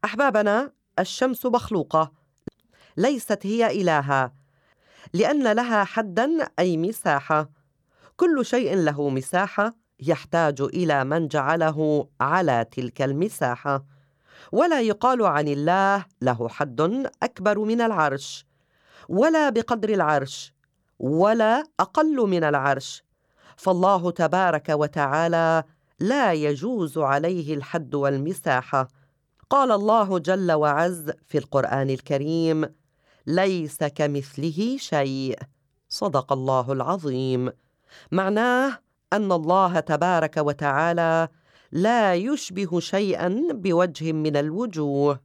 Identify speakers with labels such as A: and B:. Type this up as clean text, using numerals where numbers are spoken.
A: أحبابنا، الشمس مخلوقة، ليست هي إلها، لأن لها حدًا أي مساحة. كل شيء له مساحة يحتاج إلى من جعله على تلك المساحة. ولا يقال عن الله له حد أكبر من العرش، ولا بقدر العرش، ولا أقل من العرش. فالله تبارك وتعالى لا يجوز عليه الحد والمساحة. قال الله جل وعز في القرآن الكريم: ليس كمثله شيء. صدق الله العظيم. معناه أن الله تبارك وتعالى لا يشبه شيئا بوجه من الوجوه.